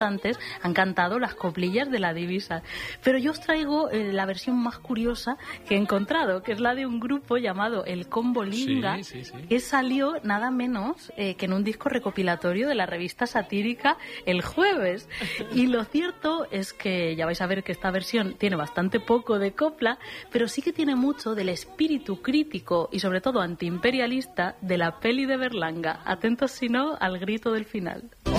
antes han cantado las coplillas de La Divisa. Pero yo os traigo la versión más curiosa que he encontrado, que es la de un grupo llamado El Combo Linga, que salió nada menos que en un disco recopilatorio de la revista satírica El Jueves. Y lo cierto es que ya vais a ver que esta versión tiene bastante poco de copla, pero sí que tiene mucho del espíritu crítico y sobre todo antiimperialista de la peli de Berlanga. Atentos si no al grito del final.